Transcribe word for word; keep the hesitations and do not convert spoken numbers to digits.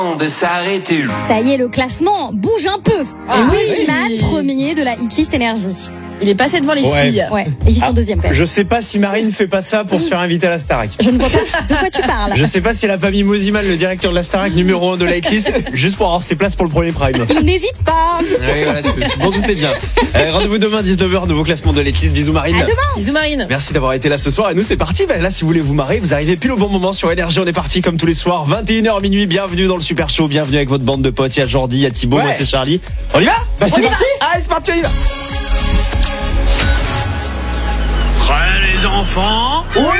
de s'arrêter. Ça y est, le classement bouge un peu. Ah, et oui. Wiesmann, premier de la hitlist énergie. Il est passé devant les Ouais. filles. Ouais, et ils sont Ah, deuxième quand même. Je sais pas si Marine fait pas ça pour se faire inviter à la Starac. Je ne vois pas de quoi tu parles. Je sais pas si elle a pas mis Moziman, le directeur de la Starac numéro un de la hitlist, juste pour avoir ses places pour le premier prime. Il n'hésite pas. Oui, voilà, c'est- bon, doutez bien. Euh, rendez-vous demain dix-neuf heures, nouveau classement de l'hitlist. Bisous Marine. À demain. Bisous Marine. Merci d'avoir été là ce soir. Et nous, c'est parti. Ben là, si vous voulez vous marrer, vous arrivez pile au bon moment sur Énergie. On est parti comme tous les soirs, vingt et une heures minuit. Bienvenue dans le Super Show. Bienvenue avec votre bande de potes. Il y a Jordi, il y a Thibaut, Ouais. moi c'est Charlie. On y va? Bah, c'est On y parti. va. Allez, c'est parti, on y va. Prêts les enfants? Oui!